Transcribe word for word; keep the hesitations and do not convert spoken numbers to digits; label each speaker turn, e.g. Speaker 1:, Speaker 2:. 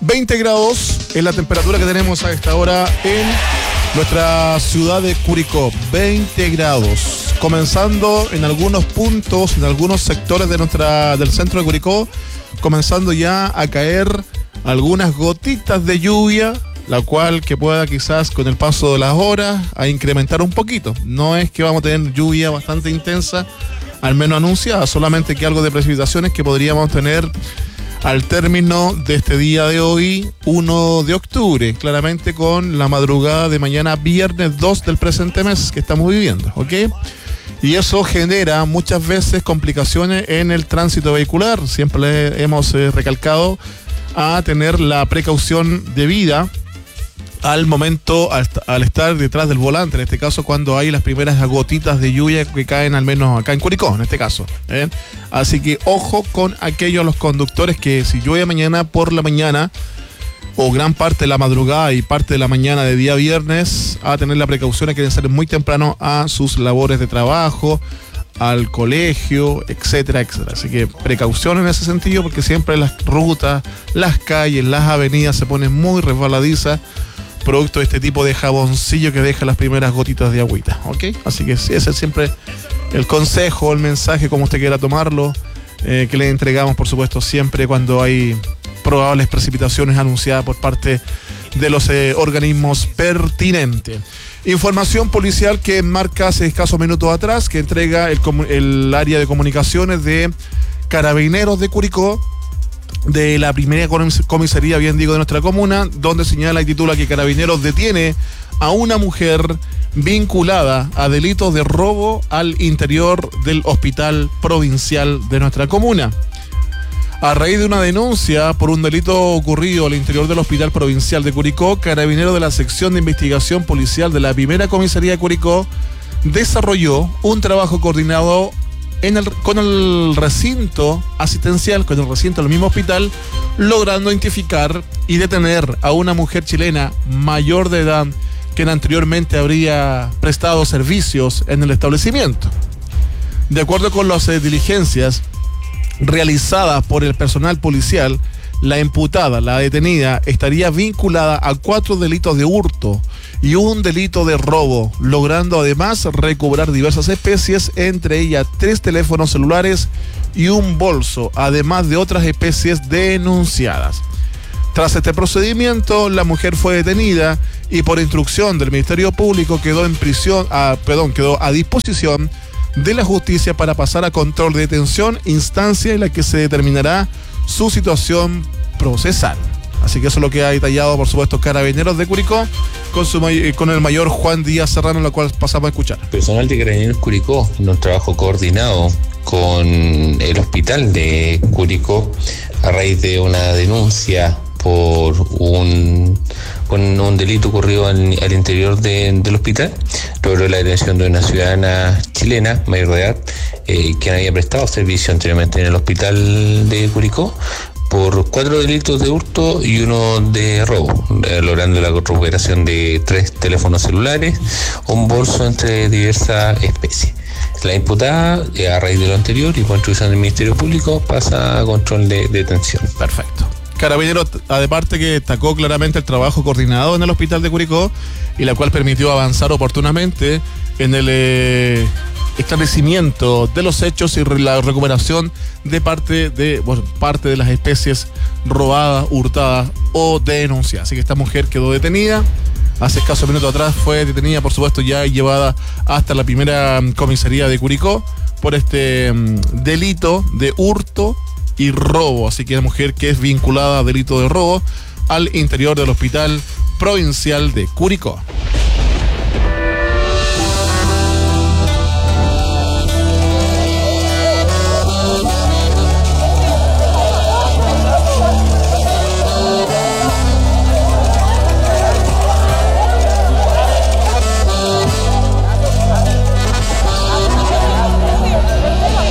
Speaker 1: veinte grados es la temperatura que tenemos a esta hora en nuestra ciudad de Curicó. veinte grados. Comenzando en algunos puntos, en algunos sectores de nuestra, del centro de Curicó, comenzando ya a caer algunas gotitas de lluvia, la cual que pueda quizás con el paso de las horas a incrementar un poquito. No es que vamos a tener lluvia bastante intensa, al menos anunciada, solamente que algo de precipitaciones que podríamos tener al término de este día de hoy, uno de octubre, claramente con la madrugada de mañana viernes dos del presente mes que estamos viviendo, ¿ok? Y eso genera muchas veces complicaciones en el tránsito vehicular. Siempre le hemos eh, recalcado a tener la precaución debida al momento, al, al estar detrás del volante, en este caso cuando hay las primeras gotitas de lluvia que caen al menos acá en Curicó, en este caso, ¿eh? Así que ojo con aquellos los conductores que si llueve mañana por la mañana o gran parte de la madrugada y parte de la mañana de día viernes, a tener la precaución, hay que salir muy temprano a sus labores de trabajo, al colegio, etcétera, etcétera. Así que precaución en ese sentido, porque siempre las rutas, las calles, las avenidas se ponen muy resbaladizas producto de este tipo de jaboncillo que deja las primeras gotitas de agüita, ¿ok? Así que ese es siempre el consejo, el mensaje, como usted quiera tomarlo, eh, que le entregamos, por supuesto, siempre cuando hay probables precipitaciones anunciadas por parte de los eh, organismos pertinentes. Información policial que marca hace escasos minutos atrás, que entrega el, el área de comunicaciones de Carabineros de Curicó, de la primera comisaría, bien digo, de nuestra comuna, donde señala y titula que Carabineros detiene a una mujer vinculada a delitos de robo al interior del hospital provincial de nuestra comuna. A raíz de una denuncia por un delito ocurrido al interior del hospital provincial de Curicó, Carabineros de la sección de investigación policial de la primera comisaría de Curicó desarrolló un trabajo coordinado En el, con el recinto asistencial, con el recinto del mismo hospital, logrando identificar y detener a una mujer chilena mayor de edad que anteriormente habría prestado servicios en el establecimiento. De acuerdo con las eh, diligencias realizadas por el personal policial, la imputada, la detenida, estaría vinculada a cuatro delitos de hurto y un delito de robo, logrando además recobrar diversas especies, entre ellas tres teléfonos celulares y un bolso, además de otras especies denunciadas. Tras este procedimiento, la mujer fue detenida y por instrucción del Ministerio Público quedó en prisión, a, perdón, quedó a disposición de la justicia para pasar a control de detención, instancia en la que se determinará su situación procesal. Así que eso es lo que ha detallado, por supuesto, Carabineros de Curicó con, su, con el mayor Juan Díaz Serrano, lo cual pasamos a escuchar.
Speaker 2: Personal de Carabineros Curicó, en un trabajo coordinado con el hospital de Curicó a raíz de una denuncia por un, por un delito ocurrido al, al interior de, del hospital, logró la detención de una ciudadana chilena mayor de edad eh, que había prestado servicio anteriormente en el hospital de Curicó por cuatro delitos de hurto y uno de robo, eh, logrando la recuperación de tres teléfonos celulares, un bolso entre diversas especies. La imputada, eh, a raíz de lo anterior y por instrucción del Ministerio Público, pasa a control de detención.
Speaker 1: Perfecto. Carabineros, aparte que destacó claramente el trabajo coordinado en el hospital de Curicó y la cual permitió avanzar oportunamente en el eh, esclarecimiento de los hechos y la recuperación de parte de bueno, parte de las especies robadas, hurtadas o denunciadas. Así que esta mujer quedó detenida. Hace escasos minutos atrás fue detenida, por supuesto, ya llevada hasta la primera comisaría de Curicó por este um, delito de hurto y robo. Así que la mujer que es vinculada a delito de robo al interior del hospital provincial de Curicó.